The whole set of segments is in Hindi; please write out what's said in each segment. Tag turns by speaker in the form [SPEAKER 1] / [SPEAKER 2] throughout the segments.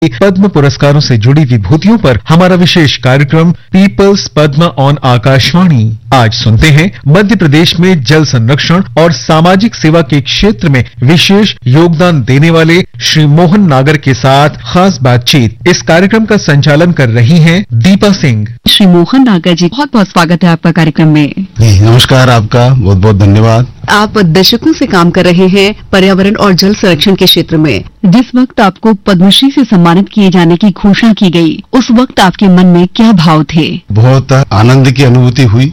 [SPEAKER 1] पद्म पुरस्कारों से जुड़ी विभूतियों पर हमारा विशेष कार्यक्रम पीपल्स पद्म ऑन आकाशवाणी। आज सुनते हैं मध्य प्रदेश में जल संरक्षण और सामाजिक सेवा के क्षेत्र में विशेष योगदान देने वाले श्री मोहन नागर के साथ खास बातचीत। इस कार्यक्रम का संचालन कर रही हैं दीपा सिंह।
[SPEAKER 2] श्री मोहन नागर जी, बहुत बहुत स्वागत है आपका कार्यक्रम में।
[SPEAKER 3] नमस्कार, आपका बहुत बहुत धन्यवाद।
[SPEAKER 2] आप दशकों से काम कर रहे हैं पर्यावरण और जल संरक्षण के क्षेत्र में। जिस वक्त आपको पद्मश्री से सम्मानित किए जाने की घोषणा की गई, उस वक्त आपके मन में क्या भाव थे?
[SPEAKER 3] बहुत आनंद की अनुभूति हुई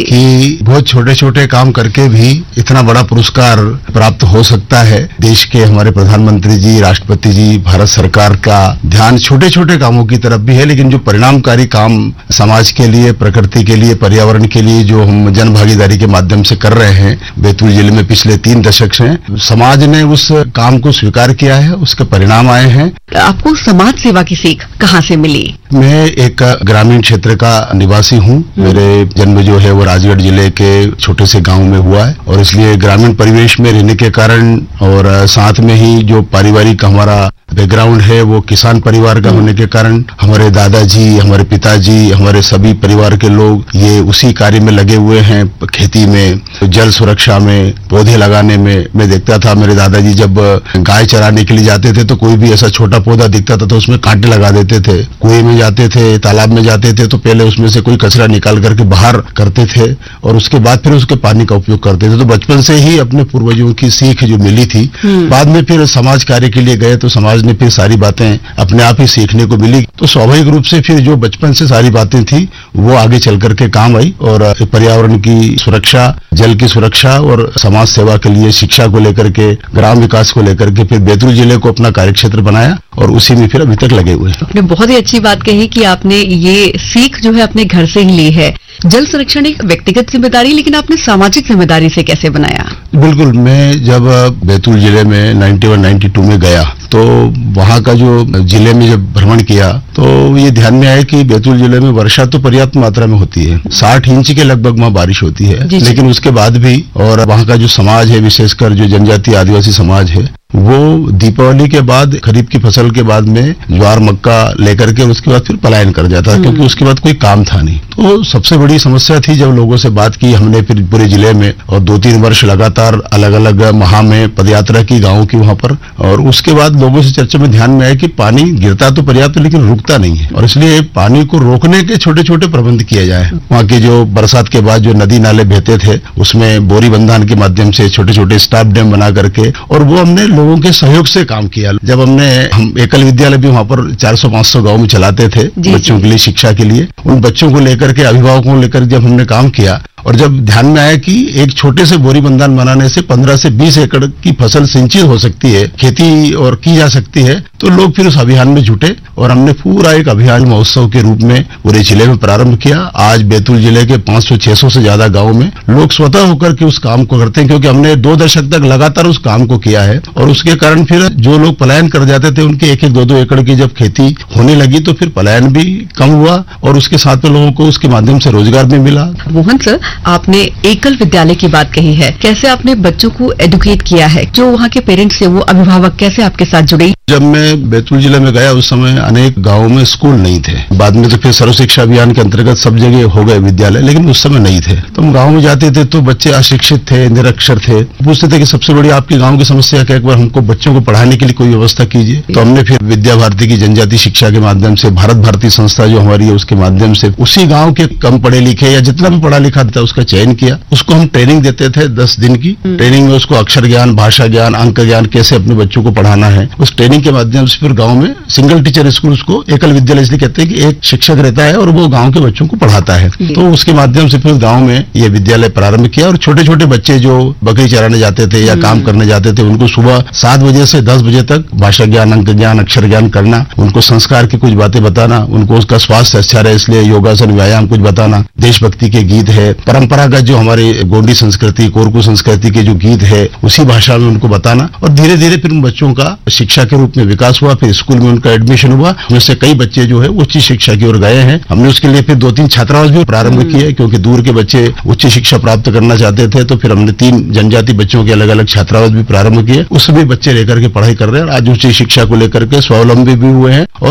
[SPEAKER 3] कि बहुत छोटे छोटे काम करके भी इतना बड़ा पुरस्कार प्राप्त हो सकता है। देश के हमारे प्रधानमंत्री जी, राष्ट्रपति जी, भारत सरकार का ध्यान छोटे छोटे कामों की तरफ भी है, लेकिन जो परिणामकारी काम समाज के लिए, प्रकृति के लिए, पर्यावरण के लिए जो हम जन भागीदारी के माध्यम से कर रहे हैं बैतूल जिले में पिछले 3 दशक से, समाज ने उस काम को स्वीकार किया है, उसके परिणाम आए हैं।
[SPEAKER 2] आपको समाज सेवा की सीख कहाँ से मिली?
[SPEAKER 3] मैं एक ग्रामीण क्षेत्र का निवासी हूँ। मेरे जन्म जो है वो राजगढ़ जिले के छोटे से गांव में हुआ है, और इसलिए ग्रामीण परिवेश में रहने के कारण और साथ में ही जो पारिवारिक हमारा बैकग्राउंड है वो किसान परिवार का होने के कारण हमारे दादाजी, हमारे पिताजी, हमारे सभी परिवार के लोग ये उसी कार्य में लगे हुए हैं। खेती में, जल सुरक्षा में, पौधे लगाने में। मैं देखता था मेरे दादाजी जब गाय चराने के लिए जाते थे तो कोई भी ऐसा छोटा पौधा दिखता था तो उसमें कांटे लगा देते थे। कुएं में जाते थे, तालाब में जाते थे तो पहले उसमें से कोई कचरा निकाल करके बाहर करते थे और उसके बाद फिर उसके पानी का उपयोग करते थे। तो बचपन से ही अपने पूर्वजों की सीख जो मिली थी। बाद में फिर समाज कार्य के लिए गए तो समाज ने फिर सारी बातें अपने आप ही सीखने को मिली। तो स्वाभाविक रूप से फिर जो बचपन से सारी बातें थी वो आगे चल करके काम आई, और पर्यावरण की सुरक्षा, जल की सुरक्षा और समाज सेवा के लिए, शिक्षा को लेकर के, ग्राम विकास को लेकर के फिर बैतूल जिले को अपना कार्यक्षेत्र बनाया और उसी में फिर अभी तक लगे हुए हैं।
[SPEAKER 2] आपने बहुत ही अच्छी बात कही कि आपने ये सीख जो है अपने घर से ही ली है। जल संरक्षण एक व्यक्तिगत जिम्मेदारी, लेकिन आपने सामाजिक जिम्मेदारी से कैसे बनाया?
[SPEAKER 3] बिल्कुल, मैं जब बैतूल जिले में 91-92 में गया तो वहाँ का जो जिले में जब भ्रमण किया तो ये ध्यान में आया कि बैतूल जिले में वर्षा तो पर्याप्त मात्रा में होती है, 60 इंच के लगभग वहाँ बारिश होती है, लेकिन उसके बाद भी, और वहाँ का जो समाज है, विशेषकर जो जनजातीय आदिवासी समाज है, वो दीपावली के बाद, खरीफ की फसल के बाद में ज्वार मक्का लेकर के उसके बाद फिर पलायन कर जाता, क्योंकि उसके बाद कोई काम था नहीं। तो सबसे बड़ी समस्या थी। जब लोगों से बात की हमने फिर पूरे जिले में, और 2-3 वर्ष लगातार अलग अलग माह में पदयात्रा की गाँव की वहां पर, और उसके बाद लोगों से चर्चा में ध्यान में आया कि पानी गिरता तो पर्याप्त लेकिन रुकता नहीं है, और इसलिए पानी को रोकने के छोटे छोटे प्रबंध किए जाए। वहाँ के जो बरसात के बाद जो नदी नाले बहते थे उसमें बोरी बंधान के माध्यम से छोटे छोटे स्टॉप डैम बना करके, और वो हमने लोगों के सहयोग से काम किया। जब हम एकल विद्यालय भी वहाँ पर 400-500 गाँव में चलाते थे बच्चों के लिए, शिक्षा के लिए, उन बच्चों को लेकर के, अभिभावकों को लेकर जब हमने काम किया, और जब ध्यान में आया कि एक छोटे से बोरी बंधान बनाने से 15 से 20 एकड़ की फसल सिंचित हो सकती है, खेती और की जा सकती है, तो लोग फिर उस अभियान में जुटे और हमने पूरा एक अभियान महोत्सव के रूप में पूरे जिले में प्रारंभ किया। आज बैतूल जिले के 500-600 से ज्यादा गाँव में लोग स्वतः होकर के उस काम को करते हैं, क्योंकि हमने 2 दशक तक लगातार उस काम को किया है, और उसके कारण फिर जो लोग पलायन कर जाते थे उनके 1-1, 2-2 एकड़ की जब खेती होने लगी तो फिर पलायन भी कम हुआ, और उसके साथ में लोगों को उसके माध्यम से रोजगार भी मिला।
[SPEAKER 2] मोहन सर, आपने एकल विद्यालय की बात कही है, कैसे आपने बच्चों को एडुकेट किया है? जो वहाँ के पेरेंट्स है, वो अभिभावक कैसे आपके साथ जुड़े?
[SPEAKER 3] जब मैं बैतूल जिले में गया उस समय अनेक गांवों में स्कूल नहीं थे। बाद में तो फिर सर्व शिक्षा अभियान के अंतर्गत सब जगह हो गए विद्यालय, लेकिन उस समय नहीं थे। तो हम गाँव में जाते थे तो बच्चे अशिक्षित थे, निरक्षर थे। पूछते थे कि सबसे बड़ी आपकी गाँव की समस्या क्या, एक बार हमको बच्चों को पढ़ाने के लिए कोई व्यवस्था कीजिए। तो हमने फिर विद्या भारती की जनजाति शिक्षा के माध्यम से, भारत भारती संस्था जो हमारी है उसके माध्यम से, उसी गाँव के कम पढ़े लिखे या जितना भी पढ़ा लिखा था उसका चयन किया। उसको हम ट्रेनिंग देते थे 10 दिन की। ट्रेनिंग में उसको अक्षर ज्ञान, भाषा ज्ञान, अंक ज्ञान, कैसे अपने बच्चों को पढ़ाना है, उस ट्रेनिंग के माध्यम से फिर गांव में सिंगल टीचर स्कूल, उसको एकल विद्यालय इसलिए कहते हैं कि एक शिक्षक रहता है और वो गांव के बच्चों को पढ़ाता है। तो उसके माध्यम से फिर गांव में ये विद्यालय प्रारंभ किया, और छोटे छोटे बच्चे जो बकरी चराने जाते थे या काम करने जाते थे उनको सुबह 7 बजे से 10 बजे तक भाषा ज्ञान, अंक ज्ञान, अक्षर ज्ञान करना, उनको संस्कार की कुछ बातें बताना, उनको उसका स्वास्थ्य अच्छा रहे इसलिए योगासन, व्यायाम कुछ बताना, देशभक्ति के गीत है, परंपरागत जो हमारे गोंडी संस्कृति, कोरकू संस्कृति के जो गीत है उसी भाषा में उनको बताना, और धीरे धीरे फिर उन बच्चों का शिक्षा के रूप में विकास हुआ। फिर स्कूल में उनका एडमिशन हुआ, जिससे कई बच्चे जो है उच्च शिक्षा की ओर गए हैं। हमने उसके लिए फिर 2-3 छात्रावास भी प्रारंभ किए, क्योंकि दूर के बच्चे उच्च शिक्षा प्राप्त करना चाहते थे, तो फिर हमने 3 जनजाति बच्चों के अलग अलग छात्रावास भी प्रारंभ किए। उसमें बच्चे लेकर के पढ़ाई कर रहे हैं, आज उच्च शिक्षा को लेकर के स्वावलंबी भी हुए हैं और